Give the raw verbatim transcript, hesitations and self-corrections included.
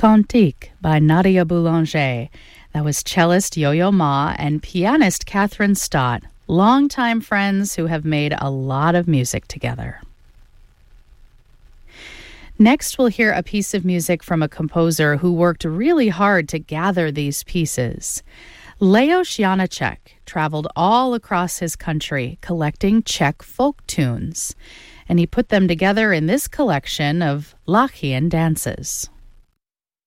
Cantique by Nadia Boulanger. That was cellist Yo-Yo Ma and pianist Catherine Stott, longtime friends who have made a lot of music together. Next, we'll hear a piece of music from a composer who worked really hard to gather these pieces. Leos Janáček traveled all across his country collecting Czech folk tunes, and he put them together in this collection of Lachian dances.